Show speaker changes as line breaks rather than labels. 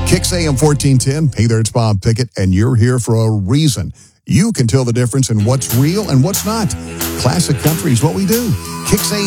Kicks AM 1410. Hey there, it's Bob Pickett, and you're here for a reason. You can tell the difference in what's real and what's not. Classic country is what we do. Kicks AM